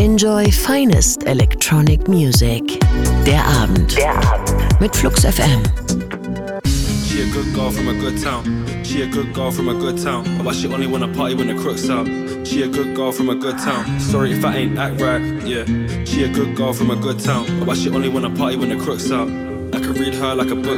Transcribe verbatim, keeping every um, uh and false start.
Enjoy finest electronic music. Der Abend. Der Abend. Mit Flux F M. She a good girl from a good town. She a good girl from a good town. But she only wanna party when the crook's out. She a good girl from a good town. Sorry if I ain't act right, yeah. She a good girl from a good town. But she only wanna party when the crook's out. I could read her like a book,